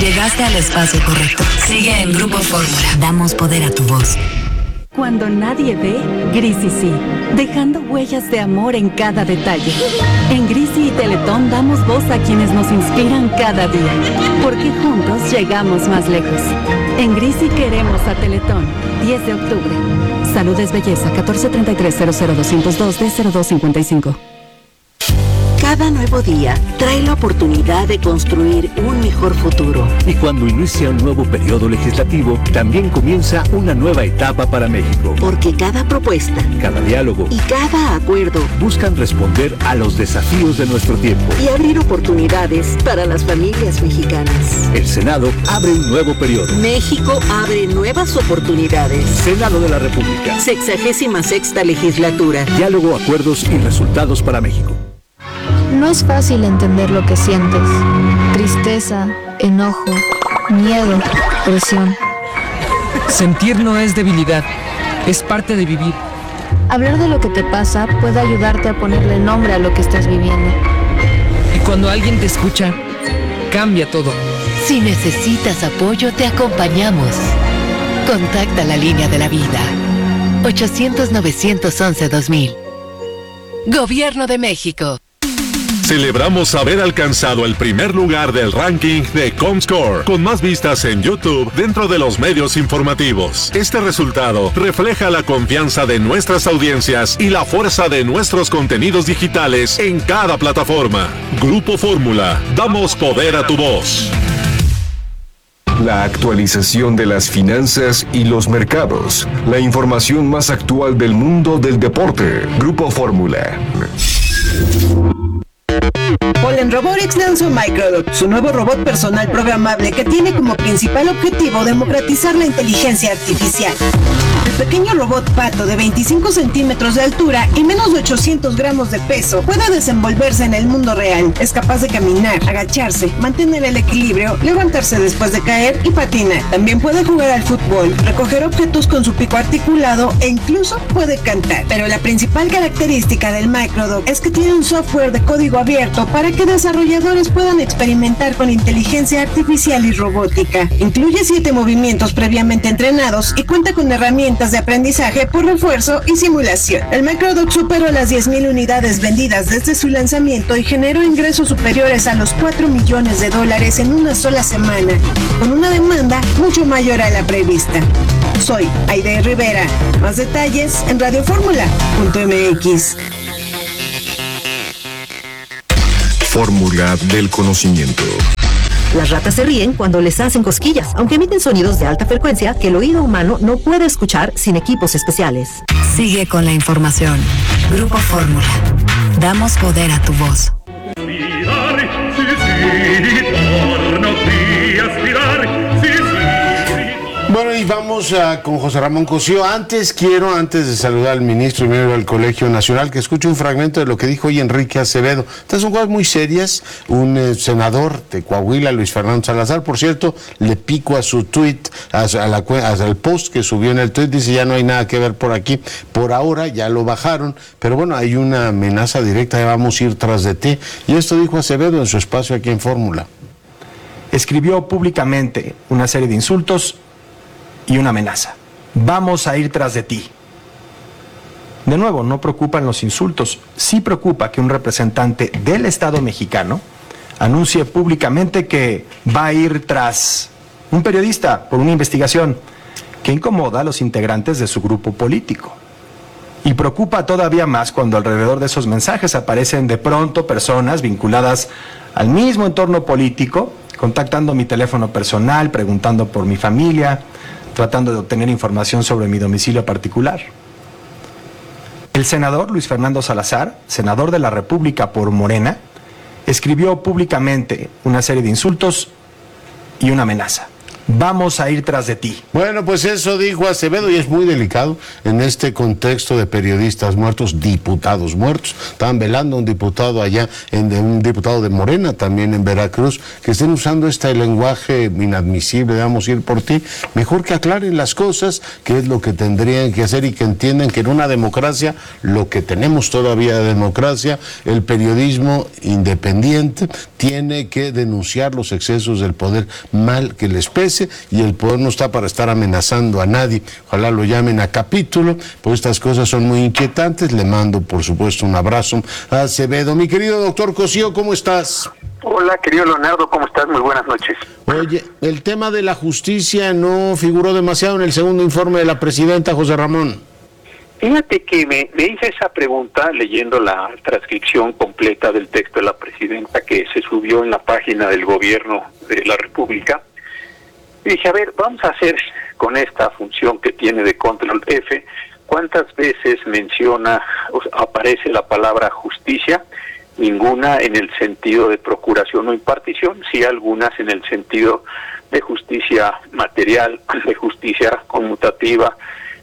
Llegaste al espacio correcto. Sigue en Grupo Fórmula. Damos poder a tu voz. Cuando nadie ve, Grisi sí, dejando huellas de amor en cada detalle. En Grisi y Teletón damos voz a quienes nos inspiran cada día, porque juntos llegamos más lejos. En Grisi queremos a Teletón. 10 de octubre. Salud es belleza. 1433-00202-D0255. Cada nuevo día trae la oportunidad de construir un mejor futuro. Y cuando inicia un nuevo periodo legislativo, también comienza una nueva etapa para México. Porque cada propuesta, cada diálogo y cada acuerdo buscan responder a los desafíos de nuestro tiempo y abrir oportunidades para las familias mexicanas. El Senado abre un nuevo periodo. México abre nuevas oportunidades. Senado de la República. 66ª legislatura. Diálogo, acuerdos y resultados para México. No es fácil entender lo que sientes. Tristeza, enojo, miedo, presión. Sentir no es debilidad, es parte de vivir. Hablar de lo que te pasa puede ayudarte a ponerle nombre a lo que estás viviendo. Y cuando alguien te escucha, cambia todo. Si necesitas apoyo, te acompañamos. Contacta la línea de la vida. 800-911-2000. Gobierno de México. Celebramos haber alcanzado el primer lugar del ranking de Comscore, con más vistas en YouTube dentro de los medios informativos. Este resultado refleja la confianza de nuestras audiencias y la fuerza de nuestros contenidos digitales en cada plataforma. Grupo Fórmula, damos poder a tu voz. La actualización de las finanzas y los mercados. La información más actual del mundo del deporte. Grupo Fórmula. Polen Robotics lanzó Microdot, su nuevo robot personal programable que tiene como principal objetivo democratizar la inteligencia artificial. El pequeño robot pato de 25 centímetros de altura y menos de 800 gramos de peso puede desenvolverse en el mundo real. Es capaz de caminar, agacharse, mantener el equilibrio, levantarse después de caer y patinar. También puede jugar al fútbol, recoger objetos con su pico articulado e incluso puede cantar. Pero la principal característica del Microdot es que tiene un software de código abierto para que desarrolladores puedan experimentar con inteligencia artificial y robótica. Incluye 7 movimientos previamente entrenados y cuenta con herramientas de aprendizaje por refuerzo y simulación. El Microdot superó las 10,000 unidades vendidas desde su lanzamiento y generó ingresos superiores a los $4 millones en una sola semana, con una demanda mucho mayor a la prevista. Soy Aide Rivera. Más detalles en radioformula.mx. Fórmula del conocimiento. Las ratas se ríen cuando les hacen cosquillas, aunque emiten sonidos de alta frecuencia que el oído humano no puede escuchar sin equipos especiales. Sigue con la información. Grupo Fórmula. Damos poder a tu voz. Bueno, y vamos con José Ramón Cosío. Antes de saludar al ministro y miembro del Colegio Nacional, que escuche un fragmento de lo que dijo hoy Enrique Acevedo. Estas son cosas muy serias. Un senador de Coahuila, Luis Fernando Salazar, por cierto, le pico a su tweet, al post que subió en el tweet, dice ya no hay nada que ver por aquí. Por ahora ya lo bajaron, pero bueno, hay una amenaza directa, ya vamos a ir tras de ti. Y esto dijo Acevedo en su espacio aquí en Fórmula. Escribió públicamente una serie de insultos y una amenaza. Vamos a ir tras de ti. De nuevo, no preocupan los insultos. Sí preocupa que un representante del Estado mexicano anuncie públicamente que va a ir tras un periodista por una investigación que incomoda a los integrantes de su grupo político. Y preocupa todavía más cuando alrededor de esos mensajes aparecen de pronto personas vinculadas al mismo entorno político, contactando mi teléfono personal, preguntando por mi familia, tratando de obtener información sobre mi domicilio particular. El senador Luis Fernando Salazar, senador de la República por Morena, escribió públicamente una serie de insultos y una amenaza. Vamos a ir tras de ti. Bueno, pues eso dijo Acevedo y es muy delicado en este contexto de periodistas muertos, diputados muertos. Estaban velando a un diputado allá, un diputado de Morena también en Veracruz, que estén usando este lenguaje inadmisible, vamos a ir por ti. Mejor que aclaren las cosas, que es lo que tendrían que hacer y que entiendan que en una democracia, lo que tenemos todavía de democracia, el periodismo independiente tiene que denunciar los excesos del poder, mal que les pese, y el poder no está para estar amenazando a nadie. Ojalá lo llamen a capítulo, pues estas cosas son muy inquietantes. Le mando, por supuesto, un abrazo a Acevedo. Mi querido doctor Cosío, ¿cómo estás? Hola, querido Leonardo, ¿cómo estás? Muy buenas noches. Oye, el tema de la justicia no figuró demasiado en el segundo informe de la presidenta, José Ramón. Fíjate que me hice esa pregunta leyendo la transcripción completa del texto de la presidenta que se subió en la página del gobierno de la República. Y dije, a ver, vamos a hacer con esta función que tiene de control F, ¿cuántas veces menciona o aparece la palabra justicia? Ninguna en el sentido de procuración o impartición, sí algunas en el sentido de justicia material, de justicia conmutativa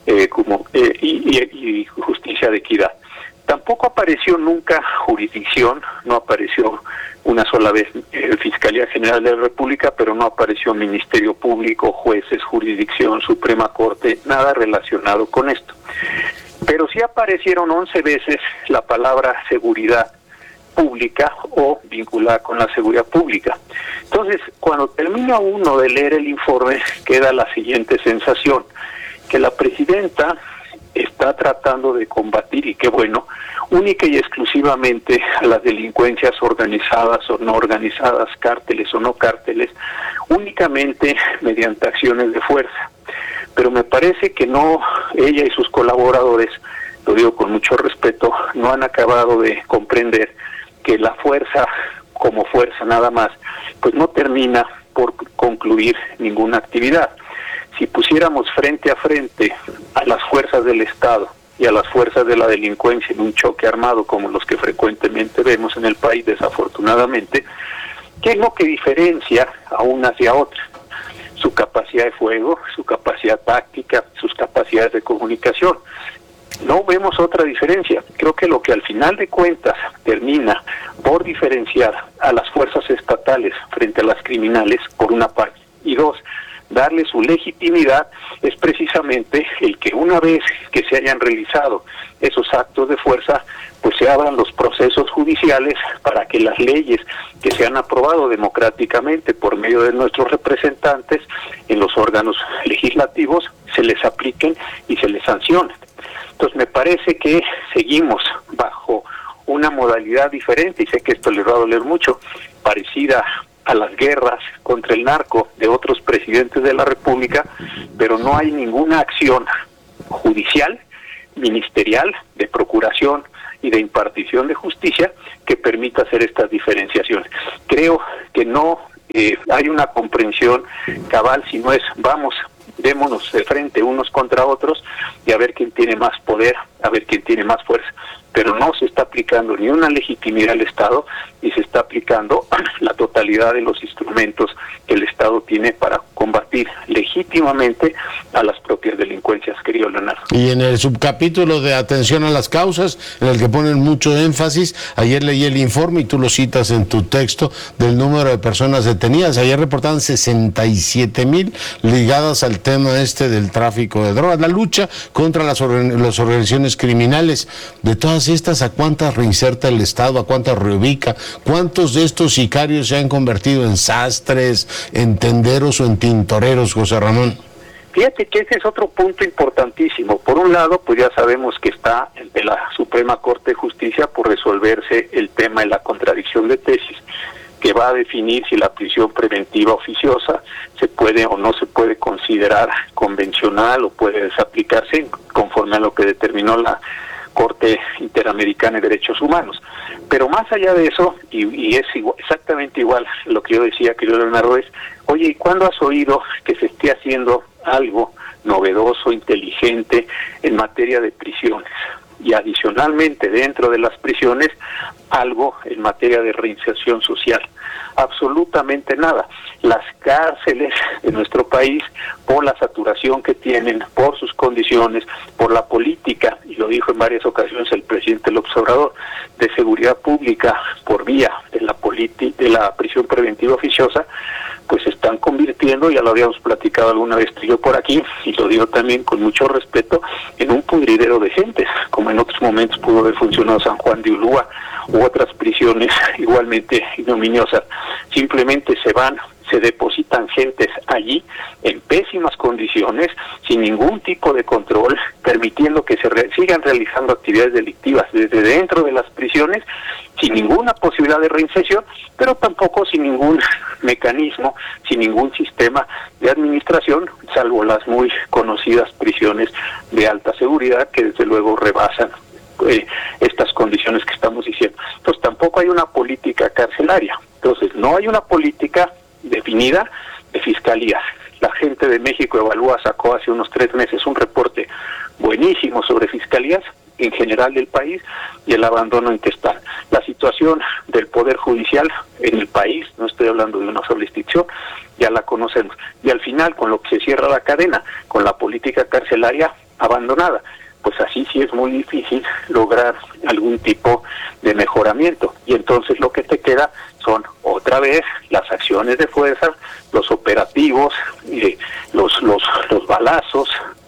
y justicia de equidad. Tampoco apareció nunca jurisdicción, no apareció una sola vez Fiscalía General de la República, pero no apareció Ministerio Público, jueces, jurisdicción, Suprema Corte, nada relacionado con esto. Pero sí aparecieron 11 veces la palabra seguridad pública o vinculada con la seguridad pública. Entonces, cuando termina uno de leer el informe, queda la siguiente sensación, que la presidenta está tratando de combatir, y qué bueno, única y exclusivamente a las delincuencias organizadas o no organizadas, cárteles o no cárteles, únicamente mediante acciones de fuerza. Pero me parece que no, ella y sus colaboradores, lo digo con mucho respeto, no han acabado de comprender que la fuerza, como fuerza nada más, pues no termina por concluir ninguna actividad. Si pusiéramos frente a frente a las fuerzas del Estado y a las fuerzas de la delincuencia en un choque armado como los que frecuentemente vemos en el país, desafortunadamente, ¿qué es lo que diferencia a unas y a otras? Su capacidad de fuego, su capacidad táctica, sus capacidades de comunicación. No vemos otra diferencia. Creo que lo que al final de cuentas termina por diferenciar a las fuerzas estatales frente a las criminales, por una parte, y dos, darle su legitimidad, es precisamente el que una vez que se hayan realizado esos actos de fuerza, pues se abran los procesos judiciales para que las leyes que se han aprobado democráticamente por medio de nuestros representantes en los órganos legislativos se les apliquen y se les sancionen. Entonces me parece que seguimos bajo una modalidad diferente, y sé que esto les va a doler mucho, parecida a las guerras contra el narco de otros presidentes de la República, pero no hay ninguna acción judicial, ministerial, de procuración y de impartición de justicia que permita hacer estas diferenciaciones. Creo que no hay una comprensión cabal, si no es vamos, démonos de frente unos contra otros y a ver quién tiene más poder, a ver quién tiene más fuerza. Pero no se está aplicando ni una legitimidad al Estado y se está aplicando la totalidad de los instrumentos que el Estado tiene para combatir legítimamente a las propias delincuencias, querido Leonardo. Y en el subcapítulo de atención a las causas, en el que ponen mucho énfasis, ayer leí el informe y tú lo citas en tu texto del número de personas detenidas. Ayer reportaban 67,000 ligadas al tema del tráfico de drogas, la lucha contra las organizaciones criminales. De todas estas, ¿a cuántas reinserta el Estado? ¿A cuántas reubica? ¿Cuántos de estos sicarios se han convertido en sastres, en tenderos o en tintoreros, José Ramón? Fíjate que ese es otro punto importantísimo. Por un lado, pues ya sabemos que está de la Suprema Corte de Justicia por resolverse el tema de la contradicción de tesis, que va a definir si la prisión preventiva oficiosa se puede o no se puede considerar convencional o puede desaplicarse conforme a lo que determinó la Corte Interamericana de Derechos Humanos. Pero más allá de eso, y es exactamente igual lo que yo decía, querido Leonardo, es, oye, ¿y cuándo has oído que se esté haciendo algo novedoso, inteligente en materia de prisiones? y adicionalmente dentro de las prisiones algo en materia de reinserción social. Absolutamente nada. Las cárceles de nuestro país, por la saturación que tienen, por sus condiciones, por la política, y lo dijo en varias ocasiones el presidente López Obrador, de seguridad pública por vía de la prisión preventiva oficiosa, pues se están convirtiendo, ya lo habíamos platicado alguna vez tú y yo por aquí, y lo digo también con mucho respeto, en un pudridero de gente, como en otros momentos pudo haber funcionado San Juan de Ulúa u otras prisiones igualmente ignominiosas. Simplemente se depositan gentes allí en pésimas condiciones, sin ningún tipo de control, permitiendo que sigan realizando actividades delictivas desde dentro de las prisiones, sin ninguna posibilidad de reinserción, pero tampoco sin ningún mecanismo, sin ningún sistema de administración, salvo las muy conocidas prisiones de alta seguridad, que desde luego rebasan estas condiciones que estamos diciendo. Entonces tampoco hay una política carcelaria. Entonces no hay una política definida de fiscalía. La gente de México Evalúa sacó hace unos 3 meses un reporte buenísimo sobre fiscalías en general del país y el abandono en que está. La situación del Poder Judicial en el país, no estoy hablando de una sola institución, ya la conocemos. Y al final, con lo que se cierra la cadena, con la política carcelaria abandonada, pues así sí es muy difícil lograr algún tipo de mejoramiento. Y entonces lo que te queda son otra vez las acciones de fuerza, los operativos, los balazos,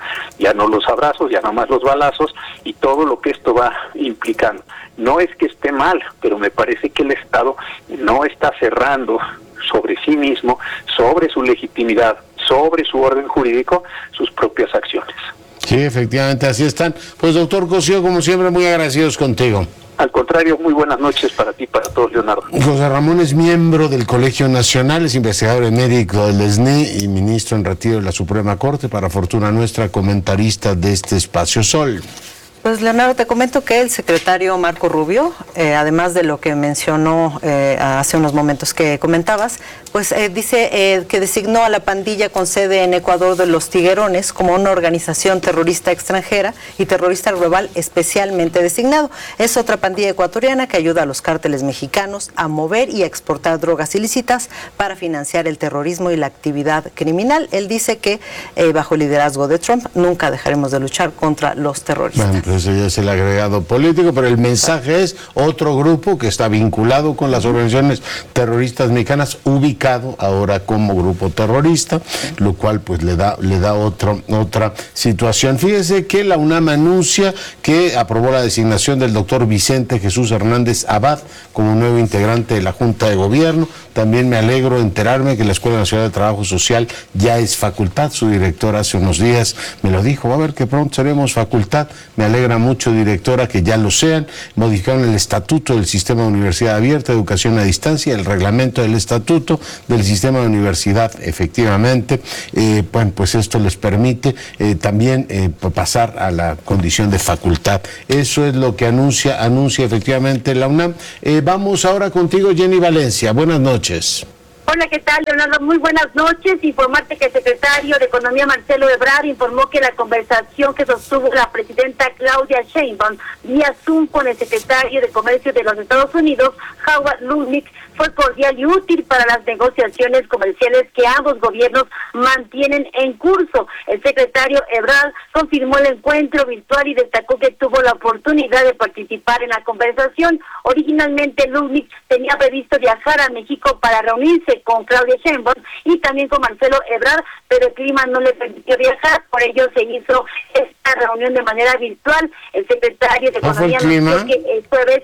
ya no los abrazos, ya nomás los balazos, y todo lo que esto va implicando. No es que esté mal, pero me parece que el Estado no está cerrando sobre sí mismo, sobre su legitimidad, sobre su orden jurídico, sus propias acciones. Sí, efectivamente, así están. Pues doctor Cosío, como siempre, muy agradecidos contigo. Al contrario, muy buenas noches para ti y para todos, Leonardo. José Ramón es miembro del Colegio Nacional, es investigador emérito del SNI y ministro en retiro de la Suprema Corte, para fortuna nuestra, comentarista de este Espacio Sol. Pues Leonardo, te comento que el secretario Marco Rubio, además de lo que mencionó hace unos momentos que comentabas, pues dice que designó a la pandilla con sede en Ecuador de los Tiguerones como una organización terrorista extranjera y terrorista global especialmente designado. Es otra pandilla ecuatoriana que ayuda a los cárteles mexicanos a mover y a exportar drogas ilícitas para financiar el terrorismo y la actividad criminal. Él dice que bajo el liderazgo de Trump nunca dejaremos de luchar contra los terroristas. Bueno, pues ese es el agregado político, pero el mensaje es otro grupo que está vinculado con las organizaciones terroristas mexicanas, ubicado ahora como grupo terrorista, lo cual pues le da otra situación. Fíjese que la UNAM anuncia que aprobó la designación del doctor Vicente Jesús Hernández Abad como nuevo integrante de la Junta de Gobierno. También me alegro de enterarme que la Escuela Nacional de Trabajo Social ya es facultad. Su directora hace unos días me lo dijo, va a ver que pronto seremos facultad. Me alegra mucho, directora, que ya lo sean. Modificaron el estatuto del Sistema de Universidad Abierta, Educación a Distancia, el reglamento del estatuto del Sistema de Universidad, efectivamente. Bueno, pues esto les permite también pasar a la condición de facultad. Eso es lo que anuncia efectivamente la UNAM. Vamos ahora contigo, Jenny Valencia. Buenas noches. Hola, ¿qué tal, Leonardo? Muy buenas noches. Informarte que el secretario de Economía, Marcelo Ebrard, informó que la conversación que sostuvo la presidenta Claudia Sheinbaum vía Zoom con el secretario de Comercio de los Estados Unidos, Howard Lutnick, fue cordial y útil para las negociaciones comerciales que ambos gobiernos mantienen en curso. El secretario Ebrard confirmó el encuentro virtual y destacó que tuvo la oportunidad de participar en la conversación. Originalmente Lutnick tenía previsto viajar a México para reunirse con Claudia Sheinbaum y también con Marcelo Ebrard, pero el clima no le permitió viajar, por ello se hizo esta reunión de manera virtual. El secretario de Economía anunció que el jueves...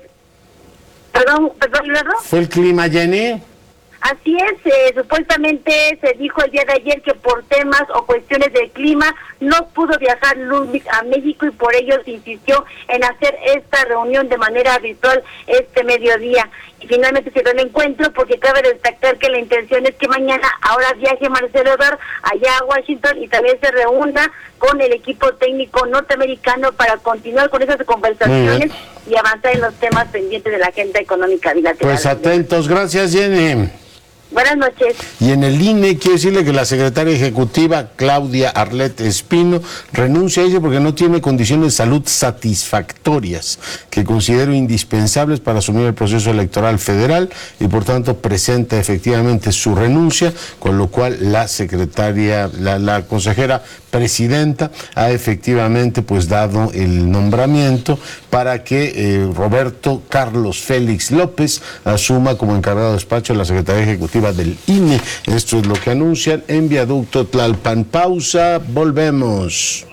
Perdón, Leonardo. ¿Fue el clima, Jenny? Así es, supuestamente se dijo el día de ayer que por temas o cuestiones del clima no pudo viajar Lutnick a México y por ello se insistió en hacer esta reunión de manera virtual este mediodía. Y finalmente se dio el encuentro porque cabe destacar que la intención es que mañana ahora viaje Marcelo Ebrard allá a Washington y también se reúna con el equipo técnico norteamericano para continuar con esas conversaciones y avanzar en los temas pendientes de la agenda económica bilateral. Pues atentos, gracias, Jenny. Buenas noches. Y en el INE, quiero decirle que la secretaria ejecutiva, Claudia Arlet Espino, renuncia a ella porque no tiene condiciones de salud satisfactorias, que considero indispensables para asumir el proceso electoral federal, y por tanto presenta efectivamente su renuncia, con lo cual la secretaria, la consejera presidenta ha efectivamente pues dado el nombramiento para que Roberto Carlos Félix López asuma como encargado de despacho de la Secretaría Ejecutiva del INE. Esto es lo que anuncian en Viaducto Tlalpan. Pausa, volvemos.